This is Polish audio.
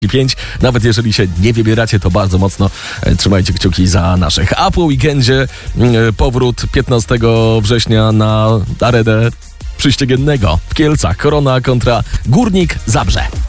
5. Nawet jeżeli się nie wybieracie, to bardzo mocno trzymajcie kciuki za naszych. A po weekendzie powrót 15 września na arenę Przyściegiennego w Kielcach. Korona kontra Górnik Zabrze.